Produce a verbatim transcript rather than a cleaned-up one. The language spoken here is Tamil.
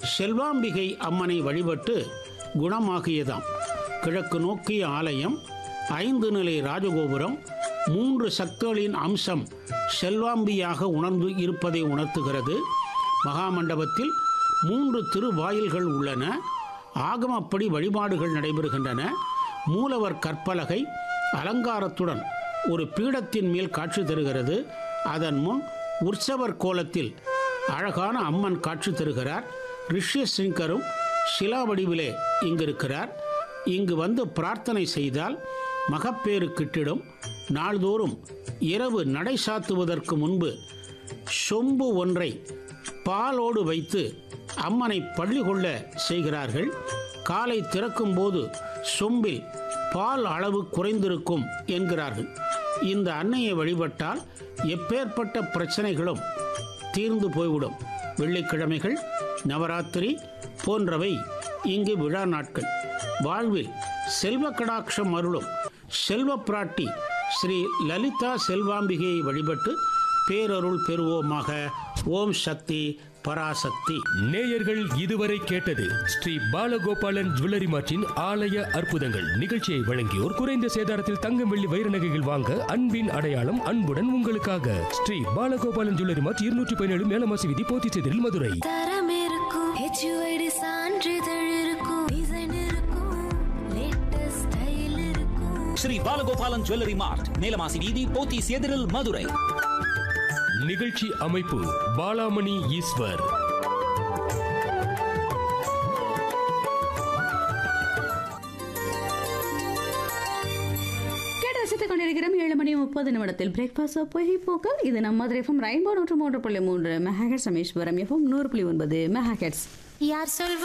செல்வாம்பிகை அம்மனை வழிபட்டு குணமாகியதாம். கிழக்கு நோக்கிய ஆலயம், ஐந்து நிலை ராஜகோபுரம், மூன்று சக்திகளின் அம்சம் செல்வாம்பியாக உணர்ந்து இருப்பதை உணர்த்துகிறது. மகாமண்டபத்தில் மூன்று திருவாயில்கள் உள்ளன. ஆகமப்படி வழிபாடுகள் நடைபெறுகின்றன. மூலவர் கற்பலகை அலங்காரத்துடன் ஒரு பீடத்தின் மேல் காட்சி தருகிறது. அதன் முன் உற்சவர் கோலத்தில் அழகான அம்மன் காட்சி தருகிறார். ரிஷ்யசிங்கரும் சிலா வடிவிலே இங்கிருக்கிறார். இங்கு வந்து பிரார்த்தனை செய்தால் மகப்பேறு கிட்டிடும். நாள்தோறும் இரவு நடை சாத்துவதற்கு முன்பு சொம்பு ஒன்றை பாலோடு வைத்து அம்மனை பள்ளி கொள்ள செய்கிறார்கள். காலை திறக்கும் போது சொம்பில் பால் அளவு குறைந்திருக்கும் என்கிறார்கள். இந்த அன்னையை வழிபட்டால் எப்பேற்பட்ட பிரச்சனைகளும் தீர்ந்து போய்விடும். வெள்ளிக்கிழமைகள், நவராத்திரி போன்றவை இங்கு விழா நாட்கள். வாழ்வில் செல்வ கடாட்சம் அருளும் செல்வ பிராட்டி ஸ்ரீ லலிதா செல்வாம்பிகையை வழிபட்டு பேரருள் பெறுவோமாக. ஓம் சக்தி பராசக்தி. நேயர்கள் இதுவரை கேட்டது ஸ்ரீ பாலகோபாலன் ஜுவல்லரி மார்ட்டின் ஆலய அற்புதங்கள் நிகழ்ச்சியை வழங்கியோர் குறைந்த சேதாரத்தில் தங்கம் வெள்ளி வைர நகைகள் வாங்க அன்பின் அடையாளம் அன்புடன் உங்களுக்காக ஸ்ரீ பாலகோபாலன் ஜுவல்லரி மார்ட் இருநூற்றி பதினேழு மேலமாசி வீதி போத்திச்சேரில் மதுரை. தரம் இருக்கும், ஹெச்யூஐடி சான்றிதழ் இருக்கும், டிசைன் இருக்கும், லேட்டஸ்ட் ஸ்டைல் இருக்கும். ஸ்ரீ பாலகோபாலன் ஜுவல்லரி மார்ட், மேலமாசி வீதி, போத்திச்சேரில் மதுரை. நிகழ்ச்சி அமைப்பு பாலாமணி ஈஸ்வர். கொண்டிருக்கிறோம் ஏழு மணி முப்பது நிமிடத்தில் பிரேக்ஃபாஸ்ட் பொய் போக்கல். இது நம்ம மதுரை எஃப்எம் ரெயின்போ நூற்று மூன்று புள்ளி மூன்று மெகாஹெட்ஸ், ராமேஸ்வரம் எஃப்எம் நூறு புள்ளி ஒன்பது மெகாஹெட்ஸ். யார் சொல்